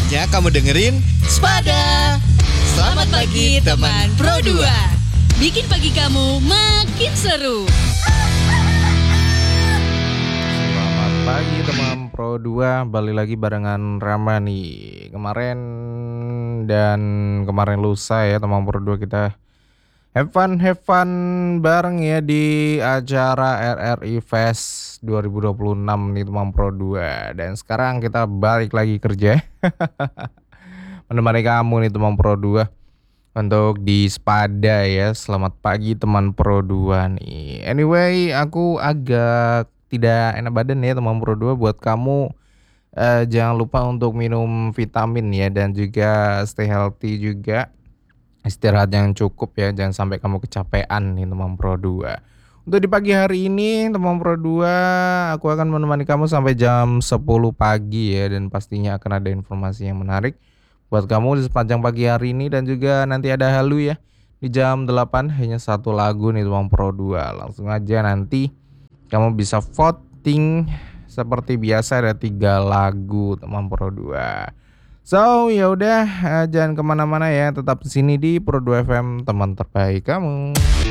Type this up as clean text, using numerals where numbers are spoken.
Saatnya kamu dengerin Spada. Selamat pagi teman Pro 2. Bikin pagi kamu makin seru. Selamat pagi teman Pro 2, balik lagi barengan Rama nih. Kemarin lusa ya teman Pro 2 kita have fun bareng ya di acara RRI Fest 2026 nih teman Pro 2. Dan sekarang kita balik lagi kerja menemani kamu nih teman Pro 2 untuk di Spada ya. Selamat pagi teman Pro 2 nih. Anyway, aku agak tidak enak badan ya teman Pro 2. Buat kamu jangan lupa untuk minum vitamin ya, dan juga stay healthy juga. Istirahat yang cukup ya, jangan sampai kamu kecapean nih teman Pro 2. Untuk di pagi hari ini teman Pro 2, aku akan menemani kamu sampai jam 10 pagi ya, dan pastinya akan ada informasi yang menarik buat kamu di sepanjang pagi hari ini. Dan juga nanti ada halu ya di jam 8, hanya satu lagu nih teman Pro 2. Langsung aja nanti kamu bisa voting seperti biasa, ada 3 lagu teman Pro 2. So ya udah, jangan kemana-mana ya, tetap di sini di Pro 2 FM, teman terbaik kamu.